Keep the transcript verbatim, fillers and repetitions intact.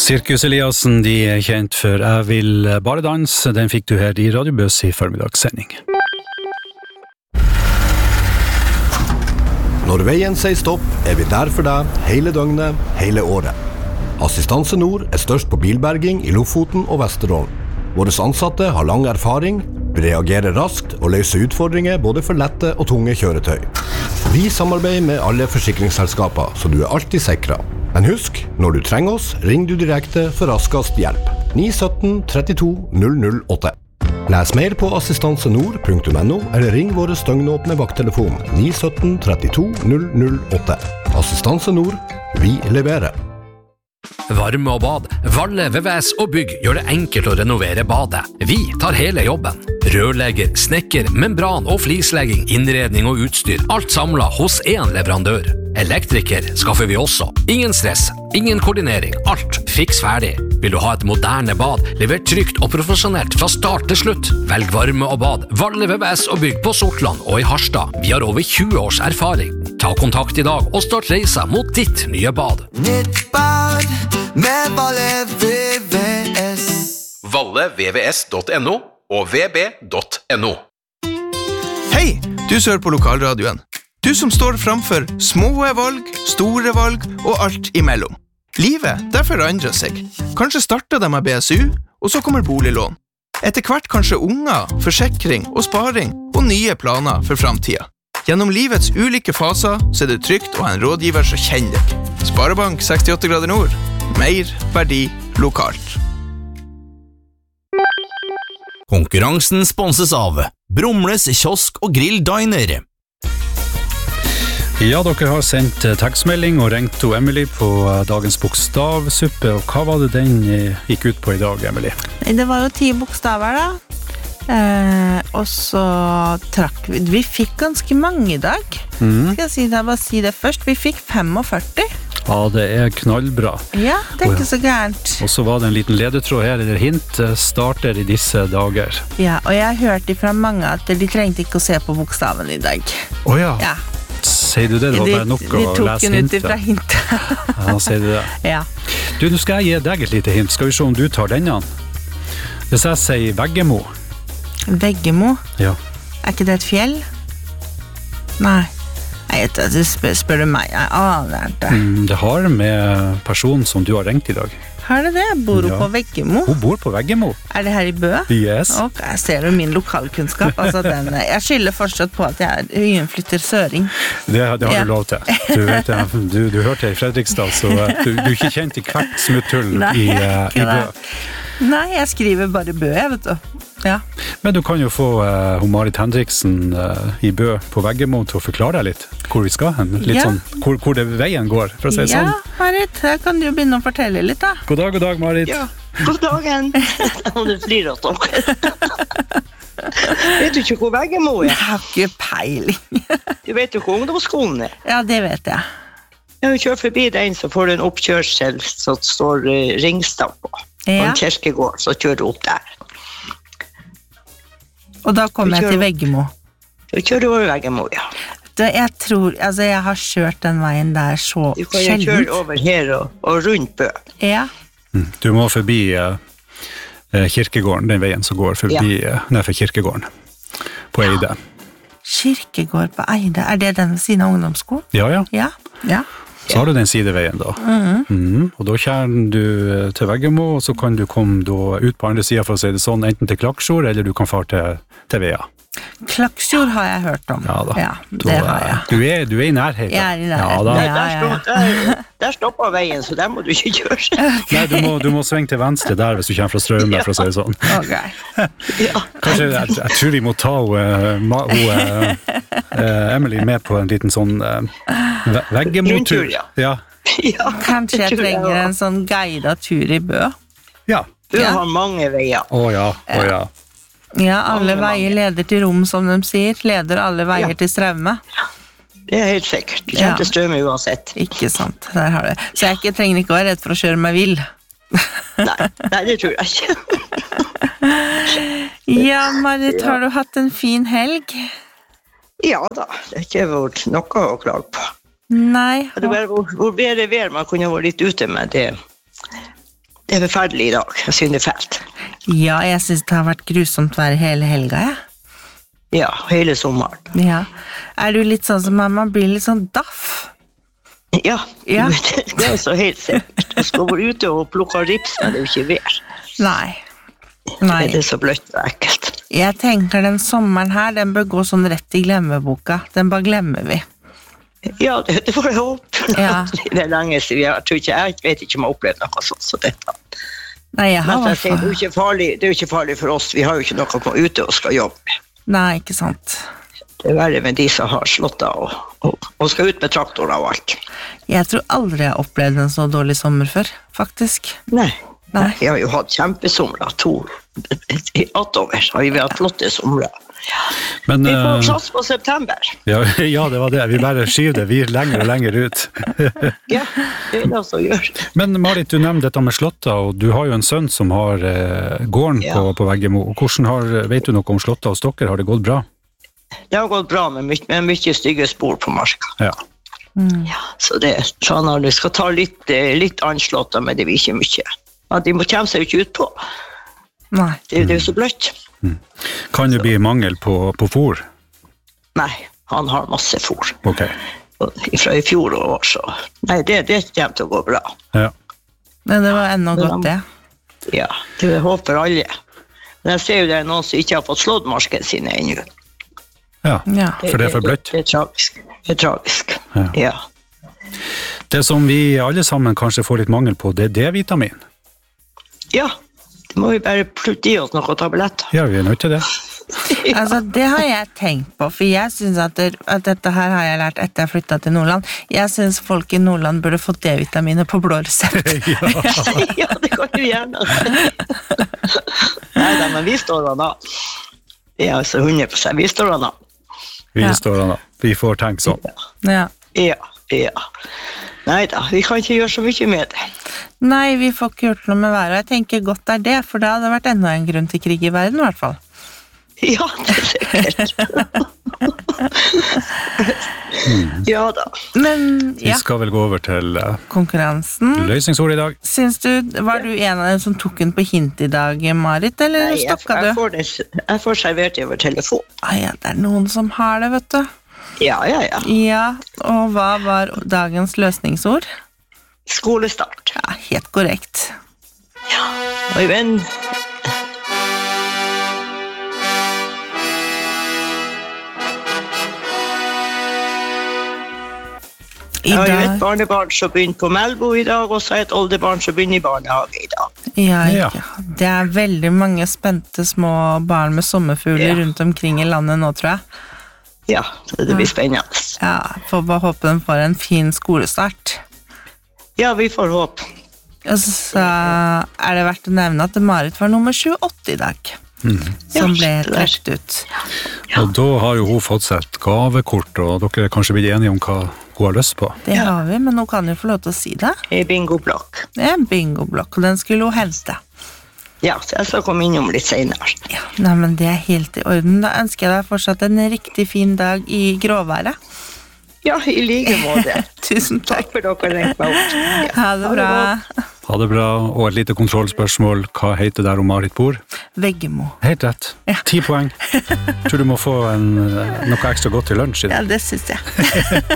Sirkus Eliassen, de er kjent for Jeg vil bare danse. Den fikk du her i Radio Bøs i formidagssending. Når veien sier stopp, er vi der for deg hele døgnet, hele året. Assistanse Nord er størst på bilberging i Lofoten og Vesterålen. Våre ansatte har lang erfaring, reagerer raskt og løser utfordringer både for lette og tunge kjøretøy. Vi samarbeider med alle forsikringsselskaper, så du er alltid sikret. Men husk, når du trenger oss, ring du direkte for raskest hjelp. ni sytten trettito null null åtte. Les mer på assistansenord punktum no eller ring våre støgnåpne vakttelefon ni sytten trettito null null åtte. Assistanse Nord, vi leverer. Varme og bad, Valle, V V S og Bygg gjør det enkelt å renovere badet. Vi tar hele jobben. Rørlegger, snekker, membran og flislegging, innredning og utstyr. Alt samlet hos en leverandør. Elektriker skaffer vi også. Ingen stress, ingen koordinering, alt fiks ferdig. Vil du ha et moderne bad, levert trygt og profesjonelt fra start til slutt? Velg varme og bad, Valle, V V S og Bygg på Sortland og i Harstad. Vi har over tjue års erfaring. Ta kontakt i dag og start reisa mot ditt nye bad. Nytt bad med Valle V V S. valle v v s punktum no og v b punktum no. Hei, du sører på lokalradioen. Du som står framfor små valg, store valg og alt imellom. Livet, det forandrer seg. Kanskje starter det med B S U, og så kommer boliglån. Etter hvert kanskje unger, forsikring og sparing, og nye planer for fremtiden. Gjennom livets ulike faser så er det trygt å ha en rådgiver som kjenner deg. Sparebank sekstiåtte grader nord. Mer verdi lokalt. Konkurransen sponses av Brumles kiosk og grill diner. Ja, dere har sendt tekstmelding og ringt til Emily på dagens bokstavsuppe, og hva var det den gikk ut på i dag, Emily? Det var jo ti bokstaver da, eh, og så trakk vi, vi fikk ganske mange i dag, mm. skal jeg si det, bare si det først, vi fikk førtifem. Ja, det er knallbra. Ja, det er ikke så gærent. Og så var det en liten ledetråd her, eller hint, starter i disse dager. Ja, og jeg hørte fra mange at de trengte ikke å se på bokstaven i dag. Åja. Ja. Sier du det? Det var bare nok å lese hintet. De tok en ut fra hintet. Ja, sier du det. Ja. Du, nå skal jeg gi deg et lite hint. Skal vi se om du tar denne? Hvis jeg sier Veggemo. Veggemo? Ja. Er ikke det et fjell? Nei. Nei, det spør, spør du meg. Jeg aner det. Mm, det har med personen som du har ringt i dag. Har det det? Bor hun ja. på Veggemo? Hun bor på Veggemo. Er det her i Bø? Yes. Ok, jeg ser jo min lokalkunnskap. Altså den, jeg skylder fortsatt på at jeg er innflytter søring. Det, det har ja. du lov til. Du, vet, du, du hørte i Fredrikstad, så du, du er ikke kjent i hvert smutthull i, uh, i Bø. Nei, jeg skriver bare Bø, jeg vet du. Ja. Men du kan jo få uh, Marit Henriksen uh, i Bø på Veggemo til å forklare deg litt hvor vi skal hen. Litt ja. sånn, hvor, hvor det veien går, for å si ja, sånn. Ja, Marit, her kan du jo begynne å fortelle litt da. God dag, god dag, Marit. Ja, god dagen. Om du flyr åt dere. Vet du ikke hvor Veggemo er? Jeg har ikke peiling. Du vet jo hvor ungdomsskolen er. Ja, det vet jeg. Ja, du kjører forbi den, så får du en oppkjørsel som står uh, Ringstad på. Ja. Og en kirkegård, så kjører du opp der. Og da kommer jeg til Veggemo. Du kjører over Veggemo, ja. Det, jeg tror, altså jeg har kjørt den veien der så sjeldent. Du kan jo kjøre over her og, og rundt Bø. Ja. Mm. Du må forbi uh, kirkegården, den veien som går forbi, ja. uh, nedfor kirkegården på Eide. Kirkegård på Eide, er det den siden av ungdomsskolen? Ja, ja. Ja, ja. Så har du den sideveien da. Mm-hmm. Mm. Og da kjører du til Veggemo, og så kan du komme da ut på andre siden, for å si det sånn, enten til Klaksjord, eller du kan fare til, til Vea. Klaksjord har jeg hørt om. Ja da. Ja, det da, har jeg. Du er, du er i nærheten. Jeg er i nærheten. Ja, da. Ja, ja, ja. Der, der, der stopper veien, så der må du ikke kjøre. Nei, du må, du må svinge til venstre der hvis du kommer fra Strøm der, for å si det sånn. Okay. Ja. Kanskje, jeg, jeg tror vi må ta uh, ma, uh, uh, Emily med på en liten sånn uh, veggemotur. Ja. Ja. Ja, kanskje jeg trenger en sånn guidet tur i Bø. Ja. Bø ja. har mange veier. Å ja, å ja. Ja, alle mange, veier mange. Leder til Rom, som de sier. Leder alle veier ja. til Strømme. Det er helt sikkert. Du kommer ja. til Strømme uansett. Ikke sant, der har du. Så jeg ikke, trenger ikke å være redd for å kjøre meg vill. nei, nei, det tror jeg ikke. Ja, Marit, har du hatt en fin helg? Ja da, det er ikke vært noe å klage på. Nei. Det var hvor, hvor bedre vær man kunne vært litt ute med det. det er forferdelig i dag. Jeg synes det er fælt. Ja, jeg synes det har vært grusomt vær hele helga, ja. Ja, hele sommeren. Ja. Er du litt sånn som mamma, blir litt sånn daff? Ja, ja. Det er så helt sikkert. Jeg skal være ute og plukke rips, men det er jo ikke vær. Nei. Nei. Det er så bløtt og ekkelt. Jeg tenker den sommeren her, den bør gå sånn rett i glemmeboka. Den bare glemmer vi. Ja, det, det får jeg håpe. Ja. Det er lenge siden. Jeg, tror ikke, jeg vet ikke om jeg har opplevd noe sånt som dette. Nei, jeg har men jeg sier, det, er jo ikke farlig, det er jo ikke farlig for oss. Vi har jo ikke noe å komme ute og skal jobbe. Nei, ikke sant. Det er verre med de som har slått av og, og, og skal ut med traktorer og alt. Jeg tror aldri jeg har opplevd en så dårlig sommer før, faktisk. Nei, Nei. Vi har jo hatt kjempesommer, to i attover har vi hatt flotte sommer. Men, vi får plass på september. Ja, ja, det var det. Vi bare skyver det vi lenger og lenger ut. Ja, det er det som gjør. Men Marit, du nevnte dette med Slåtta, og du har jo en sønn som har eh, gården ja. på, på Veggemo. Hvordan har, vet du noe om Slåtta hos dere? Har det gått bra? Det har gått bra, med mye, med mye stygge spor på marska. Ja. Mm. Ja, så det er sånn at du skal ta litt, litt anslåtta, men det blir ikke mye. Ja, de må kjemme seg jo ikke ut på. Nei. Det, det er jo så bløtt. Mm. Kan det bli mangel på, på fôr? Nei, han har masse fôr. Ok. Fra i fjor og år, så nei, det, det kommer til å gå bra. Ja. Men det var enda godt det. Ja, det håper alle. Men jeg ser jo det er noen som ikke har fått slått marsken sine ennå. Ja, ja, for det er for bløtt. Det, det, det er tragisk. Det er tragisk, ja. ja. Det som vi alle sammen kanskje får litt mangel på, det er D-vitamin. Ja, det må vi bare plutte i oss noen tabletter. Ja, vi er nødt til det. Ja. Altså, det har jeg tenkt på, for jeg synes at, det, at dette her har jeg lært etter jeg flyttet til Nordland. Jeg synes folk i Nordland burde fått D-vitaminer på blå resept. Ja. Ja, det kan du gjerne. Nei, da, men vi står da. Vi er altså hundre prosent, vi står da. Vi ja. står da. Vi får tenke sånn. Ja. Ja, ja. Nei da, vi kan ikke gjøre så mye med det. Nei, vi får ikke gjort noe med været, og jeg tenker godt er det, for det hadde vært enda en grunn til krig i verden, i hvert fall. Ja, det er sikkert. Ja da. Men, ja. Vi skal vel gå over til uh, konkurransen. Løsningsord i dag. Syns du, var du en av dem som tok den på hint i dag, Marit, eller Nei, stokka jeg, jeg du? får, det, jeg får servert over telefon. Ah, ja, det er noen som har det, vet du. Ja, ja, ja. Ja, og hva var dagens løsningsord? Skolestart. Ja, helt korrekt. Ja, og i venn... Jeg har jo et barnebarn som begynner på Melbo i dag, og så er et oldebarn som begynner i barnehage i dag. Ja, ja. Det er veldig mange spente små barn med sommerfugler ja. rundt omkring i landet nå, tror jeg. Ja, det blir spennende. Ja, får bare håpe de får en fin skolestart. Ja, vi får håpe. Og så er det verdt å nevne at Marit var nummer tjueåtte i dag. Mm. Som ble trekt ut. Ja. Og da har jo hun fått seg et gavekort, og dere er kanskje blitt enige om hva hun har lyst på. Det har vi, men hun kan jo få lov til å si det. En bingoblokk. Det er en bingoblokk, og den skulle hun hente. Ja, så jeg skal komme innom litt senere. Ja, nei, men det er helt i orden. Da ønsker jeg deg fortsatt en riktig fin dag i gråværet. Ja, i like måte. Tusen takk. Takk for dere ringte meg opp. Ja. Ha det bra. Ha det bra, og et lite kontrollspørsmål. Hva heter der om Marit bor? Veggemo. Helt rett. Ja. Ti poeng. Tror du må få en, noe ekstra godt til lunsj i dag. Ja, det synes jeg.